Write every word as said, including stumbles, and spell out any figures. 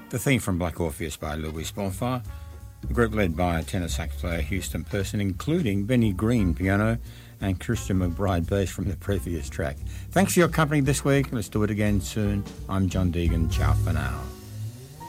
The theme from Black Orpheus by Louis Bonfire. The group led by tenor sax player Houston Person, including Benny Green piano and Christian McBride bass from the previous track. Thanks for your company this week. Let's do it again soon. I'm John Deegan. Ciao for now.